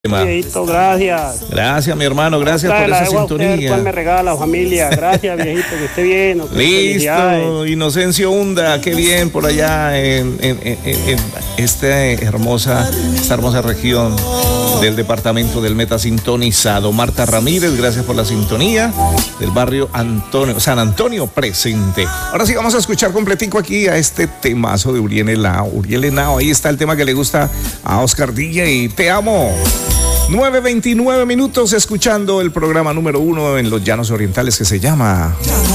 Viejito, gracias. Gracias, mi hermano, gracias por esa sintonía. ¿Cuál me regala, familia? Gracias, viejito, que esté bien. Listo, Inocencio Hunda, qué bien por allá en esta hermosa región del departamento del Meta sintonizado. Marta Ramírez, gracias por la sintonía del barrio San Antonio presente. Ahora sí vamos a escuchar completico aquí a este temazo de Uriel Henao. Ahí está el tema que le gusta a Oscar DJ, Te Amo. 9:29 minutos escuchando el programa número 1 en los Llanos Orientales que se llama